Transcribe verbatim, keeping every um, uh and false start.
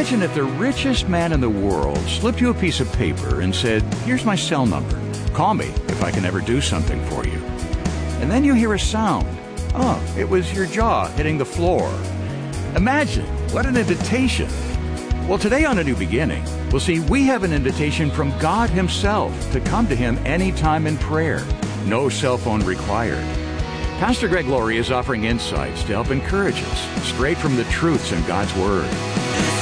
Imagine if the richest man in the world slipped you a piece of paper and said, "Here's my cell number. Call me if I can ever do something for you." And then you hear a sound. Oh, it was your jaw hitting the floor. Imagine, what an invitation. Well, today on A New Beginning, we'll see we have an invitation from God Himself to come to Him anytime in prayer. No cell phone required. Pastor Greg Laurie is offering insights to help encourage us straight from the truths in God's Word.